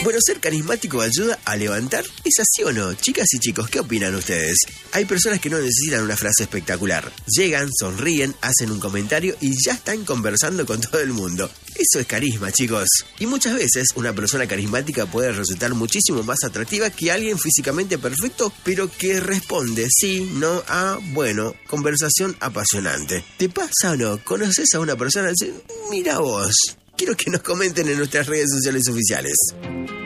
Bueno, ser carismático ayuda a levantar. ¿Es así o no? Chicas y chicos, ¿qué opinan ustedes? Hay personas que no necesitan una frase espectacular. Llegan, sonríen, hacen un comentario y ya están conversando con todo el mundo. Eso es carisma, chicos. Y muchas veces una persona carismática puede resultar muchísimo más atractiva que alguien físicamente perfecto, pero que responde sí, no, bueno, conversación apasionante. ¿Te pasa o no? ¿Conoces a una persona? Mira vos. Quiero que nos comenten en nuestras redes sociales oficiales.